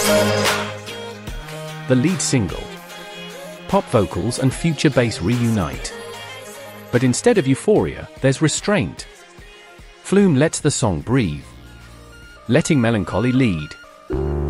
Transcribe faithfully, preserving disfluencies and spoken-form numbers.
The lead single. Pop vocals and future bass reunite. But instead of euphoria, there's restraint. Flume lets the song breathe, letting melancholy lead.